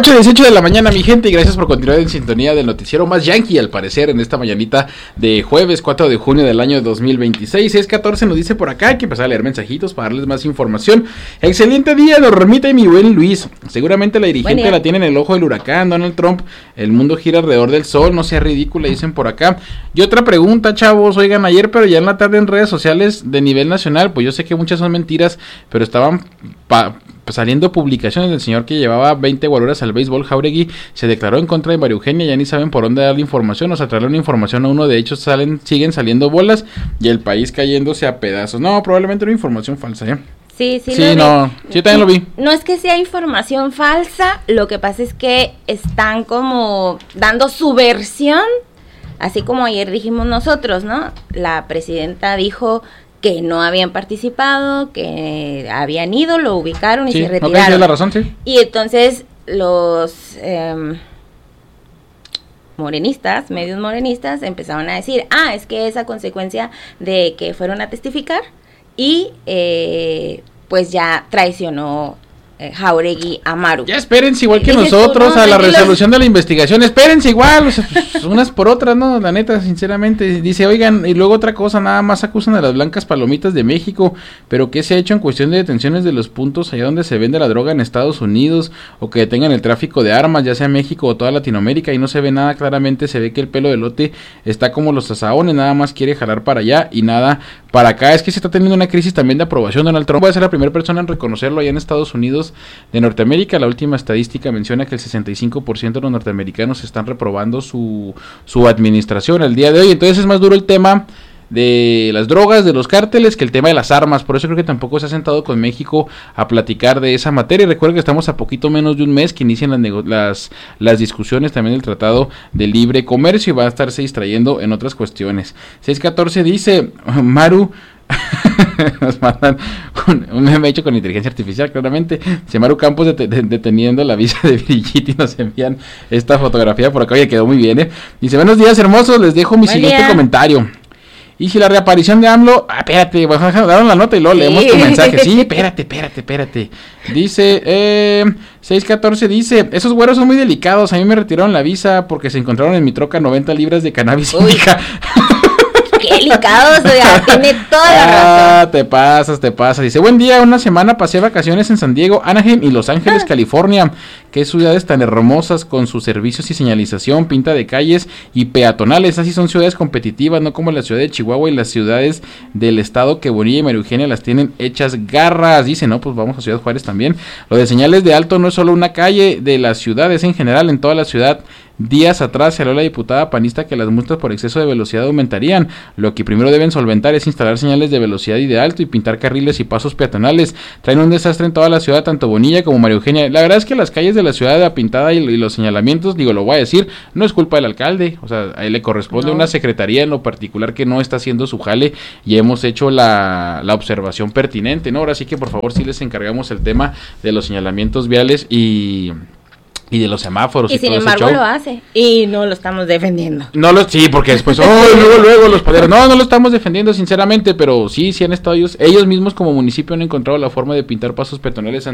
8:18 de la mañana, mi gente, y gracias por continuar en sintonía del noticiero más yankee, al parecer, en esta mañanita de jueves 4 de junio del año 2026. 6:14 nos dice por acá, hay que empezar a leer mensajitos para darles más información. Excelente día, nos remite mi buen Luis. Seguramente la dirigente la tiene en el ojo del huracán, Donald Trump. El mundo gira alrededor del sol, no sea ridícula, dicen por acá. Y otra pregunta, chavos, oigan, ayer, pero ya en la tarde en redes sociales de nivel nacional, pues yo sé que muchas son mentiras, pero estaban saliendo publicaciones del señor que llevaba 20 guaruras al béisbol. Jauregui se declaró en contra de María Eugenia, ya ni saben por dónde darle información, o sea, traerle una información a uno, de hecho siguen saliendo bolas y el país cayéndose a pedazos. No, probablemente era información falsa, ¿eh? Sí, yo también lo vi. No es que sea información falsa, lo que pasa es que están como dando su versión, así como ayer dijimos nosotros, ¿no? La presidenta dijo que no habían participado, que habían ido, lo ubicaron y se retiraron. Sí, la razón, sí. Y entonces los medios morenistas, empezaron a decir, es que es a consecuencia de que fueron a testificar y pues ya traicionó Jauregui a Maru. Ya espérense igual que nosotros a la resolución de la investigación, espérense igual, o sea, pues, unas por otras, ¿no? La neta, sinceramente, dice, oigan, y luego otra cosa, nada más acusan a las blancas palomitas de México, pero ¿qué se ha hecho en cuestión de detenciones de los puntos allá donde se vende la droga en Estados Unidos, o que detengan el tráfico de armas, ya sea en México o toda Latinoamérica, y no se ve nada claramente, se ve que el pelo de lote está como los asaones, nada más quiere jalar para allá y nada para acá. Es que se está teniendo una crisis también de aprobación. Donald Trump va a ser la primera persona en reconocerlo allá en Estados Unidos de Norteamérica. La última estadística menciona que el 65% de los norteamericanos están reprobando su administración el día de hoy. Entonces es más duro el tema de las drogas, de los cárteles, que el tema de las armas. Por eso creo que tampoco se ha sentado con México a platicar de esa materia. Recuerden que estamos a poquito menos de un mes que inician las discusiones también del Tratado de Libre Comercio, y va a estarse distrayendo en otras cuestiones. 6:14 dice Maru nos mandan un meme hecho con inteligencia artificial, claramente. Dice Maru Campos deteniendo la visa de Brigitte, y nos envían esta fotografía por acá. Oye, quedó muy bien, Dice, buenos días, hermosos, les dejo mi siguiente comentario. Y si la reaparición de AMLO, espérate, daron la nota y luego leemos tu mensaje. Sí, espérate. Dice, 6:14 dice, esos güeros son muy delicados, a mí me retiraron la visa porque se encontraron en mi troca 90 libras de cannabis indica. Qué delicados, o sea, tiene toda la razón. Te pasas. Dice, buen día, una semana pasé vacaciones en San Diego, Anaheim y Los Ángeles, California. Qué ciudades tan hermosas con sus servicios y señalización, pinta de calles y peatonales. Así son ciudades competitivas, no como la ciudad de Chihuahua y las ciudades del estado que Bonilla y María Eugenia las tienen hechas garras. Dice, no, pues vamos a Ciudad Juárez también. Lo de señales de alto no es solo una calle de la ciudad, es en general en toda la ciudad. Días atrás se habló la diputada panista que las multas por exceso de velocidad aumentarían. Lo que primero deben solventar es instalar señales de velocidad y de alto y pintar carriles y pasos peatonales. Traen un desastre en toda la ciudad, tanto Bonilla como María Eugenia. La verdad es que las calles de la ciudad, la pintada y los señalamientos, lo voy a decir, no es culpa del alcalde. O sea, a él le corresponde una secretaría en lo particular que no está haciendo su jale, y hemos hecho la observación pertinente, ¿no? Ahora sí que por favor sí les encargamos el tema de los señalamientos viales y de los semáforos. Y sin embargo lo hace. Y no lo estamos defendiendo. Sí, porque después, luego los poderes. No lo estamos defendiendo sinceramente, pero sí han estado ellos mismos como municipio han encontrado la forma de pintar pasos peatonales